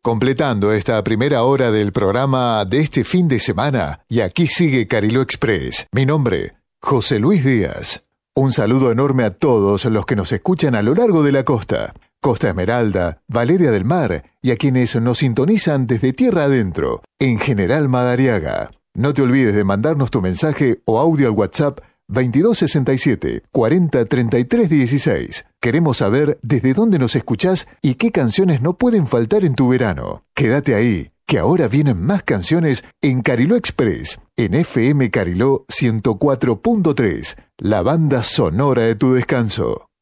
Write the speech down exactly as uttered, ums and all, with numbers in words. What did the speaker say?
Completando esta primera hora del programa de este fin de semana, y aquí sigue Cariló Express. Mi nombre, José Luis Díaz. Un saludo enorme a todos los que nos escuchan a lo largo de la costa. Costa Esmeralda, Valeria del Mar y a quienes nos sintonizan desde tierra adentro, en General Madariaga. No te olvides de mandarnos tu mensaje o audio al WhatsApp veintidós sesenta y siete, cuarenta, treinta y tres dieciséis. Queremos saber desde dónde nos escuchás y qué canciones no pueden faltar en tu verano. Quédate ahí, que ahora vienen más canciones en Cariló Express, en F M Cariló ciento cuatro punto tres, la banda sonora de tu descanso.